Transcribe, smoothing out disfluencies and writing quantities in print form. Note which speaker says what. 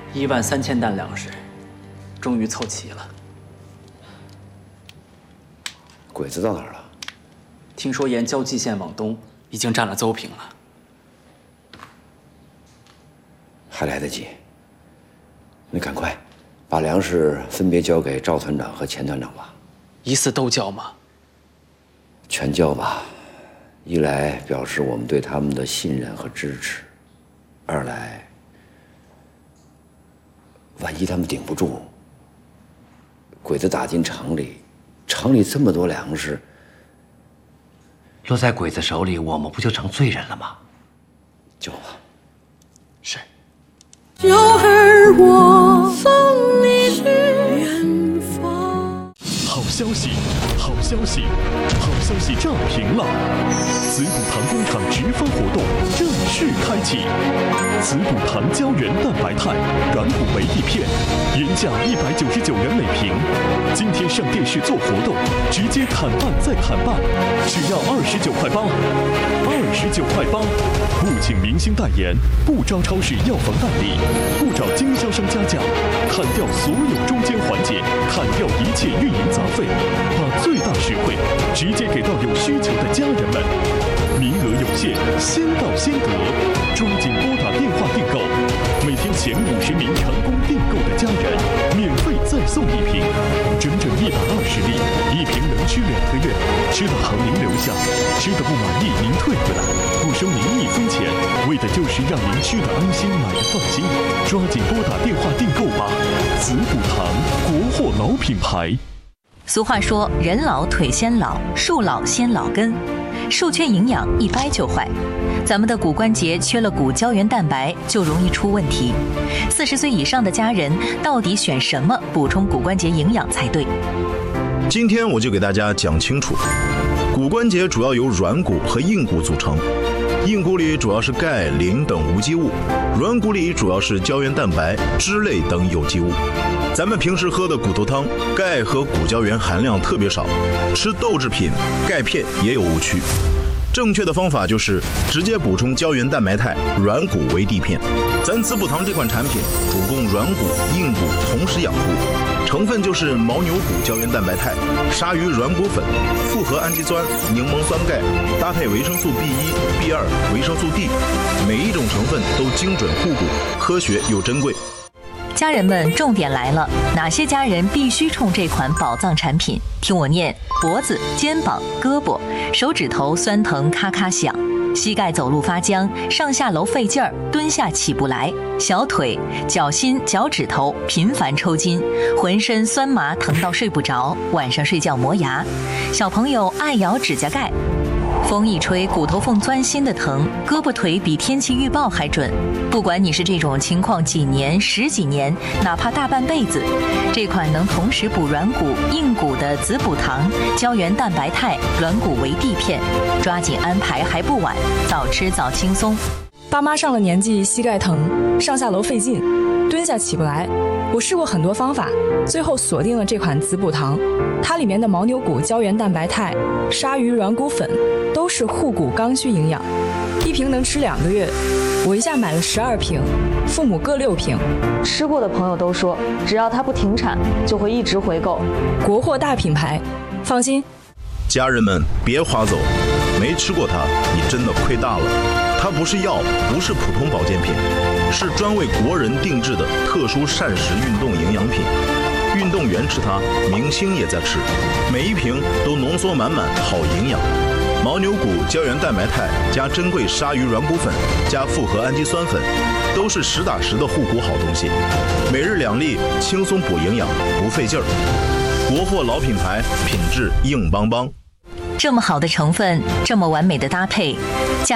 Speaker 1: 13000担粮食，终于凑齐了。
Speaker 2: 鬼子到哪儿了？
Speaker 1: 听说沿胶济线往东已经占了邹平了。
Speaker 2: 还来得及。你赶快把粮食分别交给赵团长和钱团长吧。
Speaker 1: 一次都交吗？
Speaker 2: 全交吧。一来表示我们对他们的信任和支持，二来，万一他们顶不住，鬼子打进城里，城里这么多粮食，
Speaker 3: 落在鬼子手里，我们不就成罪人了吗？
Speaker 2: 交吧。
Speaker 1: 是。
Speaker 4: 就儿我送你去远方。
Speaker 5: 好消息，好消息，好消息炸屏了！紫补堂工厂直发活动正式开启，紫补堂胶原蛋白肽软骨维 D 片，原价199元每瓶，今天上电视做活动，直接砍半再砍半，只要29块8，29块8，不请明星代言，不招超市药房代理，不找经销商加价，砍掉所有中间环节，砍掉一切运营杂费，把最大实惠直接给到有需求的家人们。名额有限，先到先得，抓紧拨打电话订购。每天前50名成功订购的家人，免费再送1瓶，整整120粒，1瓶能吃2个月，吃的好您留下，吃的不满意您退回来，不收您1分钱，为的就是让您吃的安心，买的放心。抓紧拨打电话订购吧，紫补堂，国货老品牌。
Speaker 6: 俗话说，人老腿先老，树老先老根，树缺营养一掰就坏。咱们的骨关节缺了骨胶原蛋白，就容易出问题。40岁以上的家人到底选什么补充骨关节营养才对？
Speaker 7: 今天我就给大家讲清楚，骨关节主要由软骨和硬骨组成，硬骨里主要是钙、磷等无机物，软骨里主要是胶原蛋白、脂类等有机物。咱们平时喝的骨头汤，钙和骨胶原含量特别少，吃豆制品、钙片也有误区。正确的方法就是直接补充胶原蛋白肽软骨维 D 片。咱紫补堂这款产品主攻软骨、硬骨同时养护，成分就是牦牛骨胶原蛋白肽、鲨鱼软骨粉、复合氨基酸、柠檬酸钙，搭配维生素 B1、B2、维生素 D， 每一种成分都精准护骨，科学又珍贵。
Speaker 6: 家人们，重点来了，哪些家人必须冲这款宝藏产品？听我念：脖子、肩膀、胳膊、手指头酸疼咔咔响，膝盖走路发僵，上下楼费劲儿，蹲下起不来，小腿、脚心、脚趾头频繁抽筋，浑身酸麻疼到睡不着，晚上睡觉磨牙，小朋友爱咬指甲盖。风一吹，骨头缝钻心的疼，胳膊腿比天气预报还准。不管你是这种情况几年、10几年，哪怕大半辈子，这款能同时补软骨、硬骨的紫补堂胶原蛋白肽软骨维 D 片，抓紧安排还不晚，早吃早轻松。
Speaker 8: 爸妈上了年纪，膝盖疼，上下楼费劲，蹲下起不来。我试过很多方法，最后锁定了这款紫补堂。它里面的牦牛骨胶原蛋白肽、鲨鱼软骨粉都是护骨刚需营养，1瓶能吃2个月。我一下买了12瓶，父母各6瓶。
Speaker 9: 吃过的朋友都说，只要它不停产，就会一直回购。
Speaker 8: 国货大品牌，放心。
Speaker 7: 家人们别划走，没吃过它，你真的亏大了。它不是药，不是普通保健品，是专为国人定制的特殊膳食运动营养品。运动员吃它，明星也在吃，每一瓶都浓缩满满好营养。牦牛骨胶原蛋白肽加珍贵鲨鱼软骨粉加复合氨基酸粉，都是实打实的护骨好东西。每日2粒，轻松补营养，不费劲儿。国货老品牌，品质硬邦邦。
Speaker 6: 这么好的成分，这么完美的搭配，